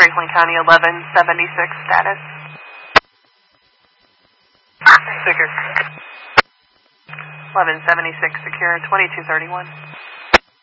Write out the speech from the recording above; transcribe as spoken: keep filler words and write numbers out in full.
Franklin County, eleven seventy-six status. Secure. eleven seventy-six secure, twenty-two thirty-one.